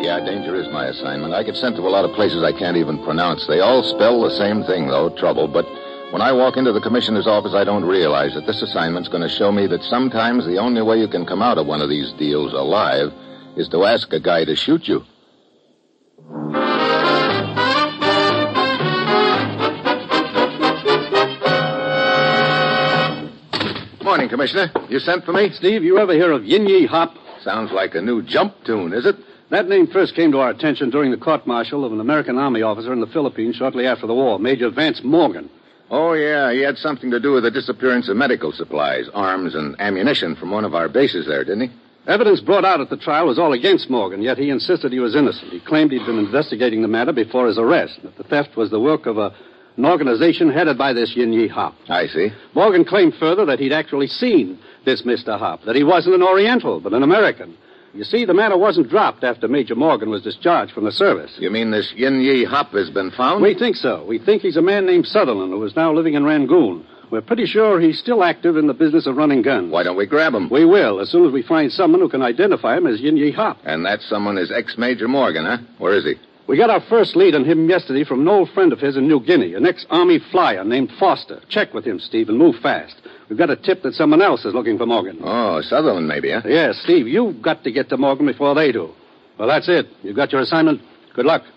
Yeah, danger is my assignment. I get sent to a lot of places I can't even pronounce. They all spell the same thing, though, trouble. But when I walk into the commissioner's office, I don't realize that this assignment's going to show me that sometimes the only way you can come out of one of these deals alive is to ask a guy to shoot you. Morning, Commissioner. You sent for me? Steve, you ever hear of Yin Yi Hop? Sounds like a new jump tune, is it? That name first came to our attention during the court-martial of an American Army officer in the Philippines shortly after the war, Major Vance Morgan. Oh, yeah. He had something to do with the disappearance of medical supplies, arms, and ammunition from one of our bases there, didn't he? Evidence brought out at the trial was all against Morgan, yet he insisted he was innocent. He claimed he'd been investigating the matter before his arrest, that the theft was the work of an organization headed by this Yin Yi Hop. I see. Morgan claimed further that he'd actually seen this Mr. Hop, that he wasn't an Oriental, but an American. You see, the matter wasn't dropped after Major Morgan was discharged from the service. You mean this Yin Yi Hop has been found? We think so. We think he's a man named Sutherland who is now living in Rangoon. We're pretty sure he's still active in the business of running guns. Why don't we grab him? We will, as soon as we find someone who can identify him as Yin Yi Hop. And that someone is ex-Major Morgan, huh? Where is he? We got our first lead on him yesterday from an old friend of his in New Guinea, an ex-Army flyer named Foster. Check with him, Steve, and move fast. We've got a tip that someone else is looking for Morgan. Oh, Sutherland maybe, huh? Yes, Steve, you've got to get to Morgan before they do. Well, that's it. You've got your assignment. Good luck.